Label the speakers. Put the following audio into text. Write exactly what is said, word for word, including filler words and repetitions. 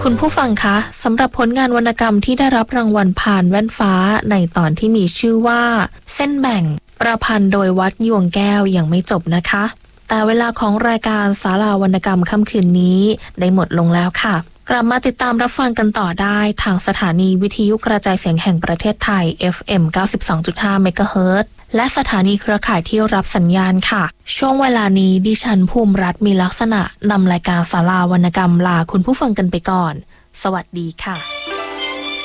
Speaker 1: คุณผู้ฟังคะสำหรับผลงานวรรณกรรมที่ได้รับรางวัลผ่านแว่นฟ้าในตอนที่มีชื่อว่าเส้นแบ่งประพันธ์โดยวัดยวงแก้วยังไม่จบนะคะแต่เวลาของรายการศาลาวรรณกรรมค่ำคืนนี้ได้หมดลงแล้วค่ะกลับมาติดตามรับฟังกันต่อได้ทางสถานีวิทยุกระจายเสียงแห่งประเทศไทย เอฟ เอ็ม เก้าสิบสองจุดห้า เมกะเฮิรตซ์และสถานีเครือข่ายที่รับสัญญาณค่ะช่วงเวลานี้ดิฉันภูมิรัตน์มีลักษณะนำรายการศาลาวรรณกรรมลาคุณผู้ฟังกันไปก่อนสวัสดีค่ะ